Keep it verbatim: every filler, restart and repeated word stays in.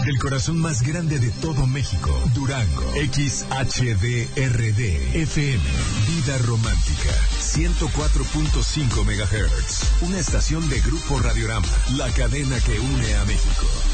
Desde el corazón más grande de todo México, Durango, X H D R D F M, Vida Romántica, ciento cuatro punto cinco megahertz. Una estación de Grupo Radiorama, la cadena que une a México.